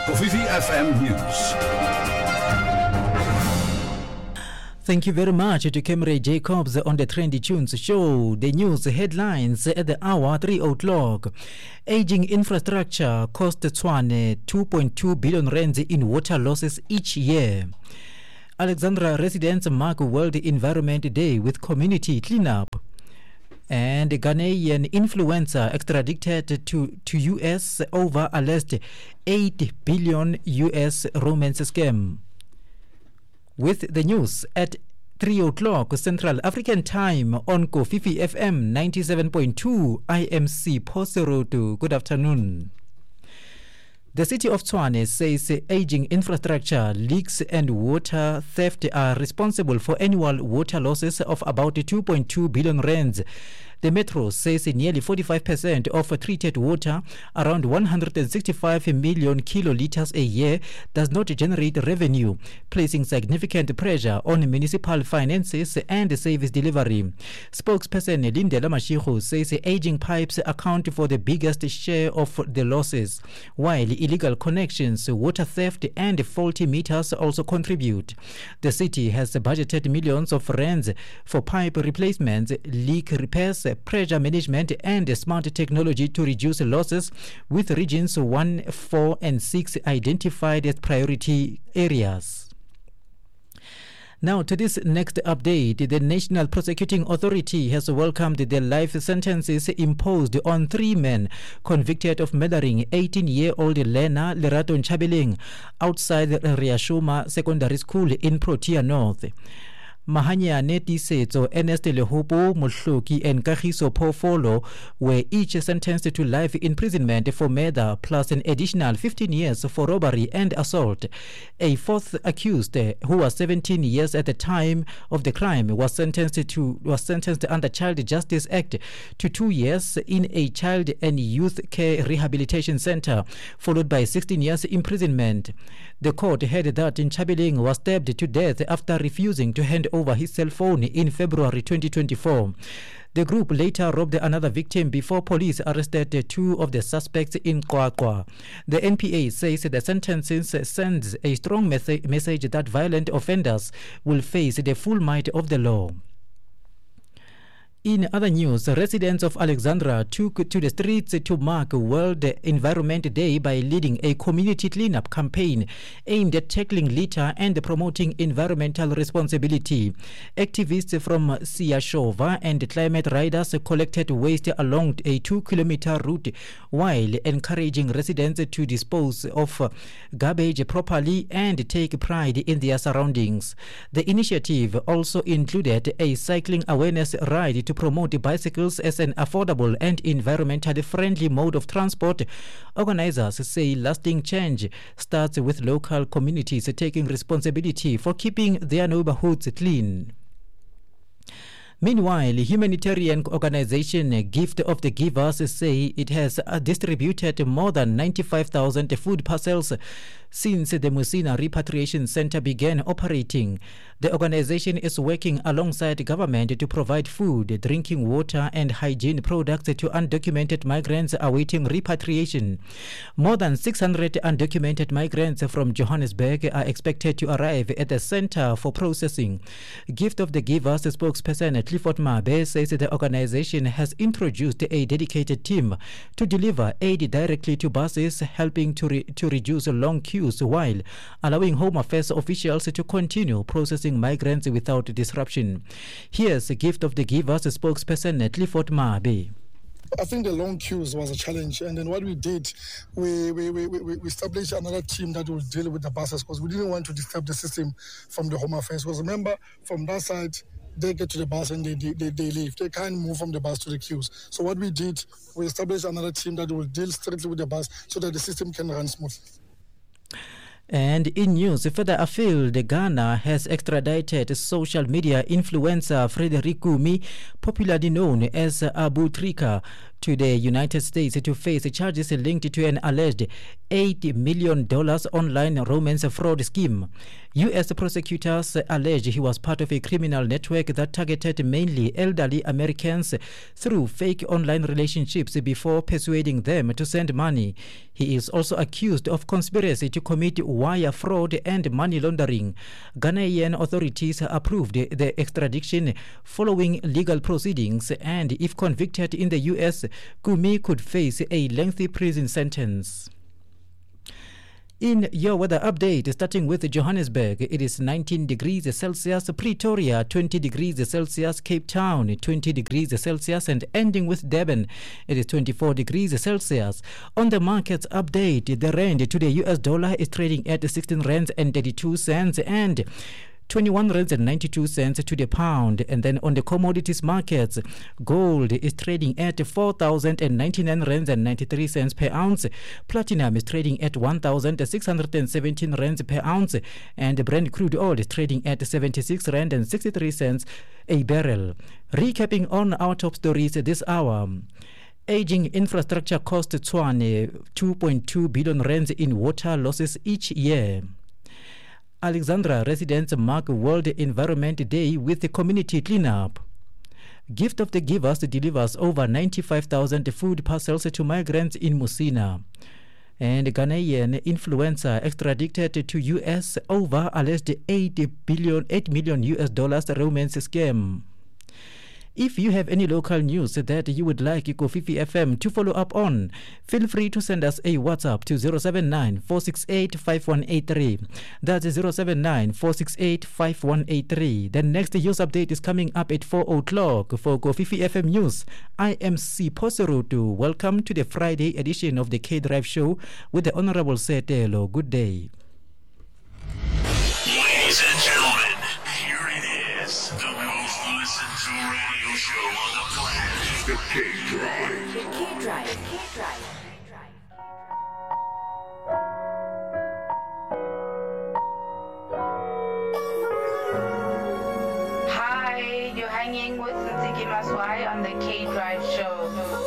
Kofifi FM News. Thank you very much to Kemre Jacobs on the Trendy Tunes show. The news headlines at the hour 3:00. Aging infrastructure cost Tshwane 2.2 billion rands in water losses each year. Alexandra residents mark World Environment Day with community cleanup. And a Ghanaian influencer extradited to US over alleged $8 billion US romance scam. With the news at 3:00 Central African Time on Kofifi FM 97.2, I am C. Poseroto. Good afternoon. The city of Tshwane says aging infrastructure, leaks and water theft are responsible for annual water losses of about 2.2 billion rands. The Metro says nearly 45% of treated water, around 165 million kiloliters a year, does not generate revenue, placing significant pressure on municipal finances and service delivery. Spokesperson Lindela Mashigo says aging pipes account for the biggest share of the losses, while illegal connections, water theft and faulty meters also contribute. The city has budgeted millions of rands for pipe replacements, leak repairs, pressure management and smart technology to reduce losses, with regions 1, 4 and 6 identified as priority areas. Now to this next update, the National Prosecuting Authority has welcomed the life sentences imposed on 3 men convicted of murdering 18-year-old Lena Lerato Nchabeling outside Riashoma Secondary School in Protea North. Mahanyane Tisetso, Ernest Lehopo Mohloki and Kagiso Phofolo were each sentenced to life imprisonment for murder plus an additional 15 years for robbery and assault. A fourth accused, who was 17 years at the time of the crime, was sentenced under Child Justice Act to 2 years in a child and youth care rehabilitation center, followed by 16 years imprisonment. The court heard that Nchabeling was stabbed to death after refusing to hand over his cell phone in February 2024. The group later robbed another victim before police arrested 2 of the suspects in Qwaqwa. The NPA says the sentences sends a strong message that violent offenders will face the full might of the law. In other news, residents of Alexandra took to the streets to mark World Environment Day by leading a community cleanup campaign aimed at tackling litter and promoting environmental responsibility. Activists from Siyashova and climate riders collected waste along a 2-kilometer route while encouraging residents to dispose of garbage properly and take pride in their surroundings. The initiative also included a cycling awareness ride to promote bicycles as an affordable and environmentally friendly mode of transport. Organizers say lasting change starts with local communities taking responsibility for keeping their neighborhoods clean. Meanwhile, humanitarian organization Gift of the Givers say it has distributed more than 95,000 food parcels since the Musina Repatriation Center began operating. The organization is working alongside government to provide food, drinking water and hygiene products to undocumented migrants awaiting repatriation. More than 600 undocumented migrants from Johannesburg are expected to arrive at the center for processing. Gift of the Givers spokesperson Clifford Mabe says the organization has introduced a dedicated team to deliver aid directly to buses, helping to reduce long queues while allowing Home Affairs officials to continue processing migrants without disruption. Here's a Gift of the Givers spokesperson Clifford Mabe. I think the long queues was a challenge, and then what we did, we established another team that will deal with the buses because we didn't want to disturb the system from the Home Affairs. Because remember, from that side, they get to the bus and they leave. They can't move from the bus to the queues. So what we did, we established another team that will deal strictly with the bus so that the system can run smoothly. And in news further afield, Ghana has extradited social media influencer Frederick Kumi, popularly known as Abu Trika, to the United States to face charges linked to an alleged $8 million online romance fraud scheme. U.S. prosecutors allege he was part of a criminal network that targeted mainly elderly Americans through fake online relationships before persuading them to send money. He is also accused of conspiracy to commit wire fraud and money laundering. Ghanaian authorities approved the extradition following legal proceedings, and if convicted in the U.S., Kumi could face a lengthy prison sentence. In your weather update, starting with Johannesburg, it is 19 degrees Celsius, Pretoria 20 degrees Celsius, Cape Town 20 degrees Celsius, and ending with Durban, it is 24 degrees Celsius. On the markets update, the rand to the US dollar is trading at 16 rands and 32 cents and 21 rands and 92 cents to the pound. And then on the commodities markets, gold is trading at 4,099 rands and 93 cents per ounce. Platinum is trading at 1,617 rands per ounce. And Brent crude oil is trading at 76 rand and 63 cents a barrel. Recapping on our top stories this hour. Aging infrastructure costs Tshwane 2.2 billion rands in water losses each year. Alexandra residents mark World Environment Day with a community cleanup. Gift of the Givers delivers over 95,000 food parcels to migrants in Musina. And Ghanaian influencer extradited to US over alleged $8 million US dollars romance scam. If you have any local news that you would like Kofifi FM to follow up on, feel free to send us a WhatsApp to 079-468-5183. That's 079-468-5183. The next news update is coming up at 4 o'clock. For Kofifi FM News, I am Siposerutu. Welcome to the Friday edition of the K-Drive Show with the Honorable Setelo. Good day. Ladies and gentlemen, here it is. The most listened to radio show on the planet. The K-Drive. The K-Drive. Hi, you're hanging with Nsiki Maswai on the K-Drive show.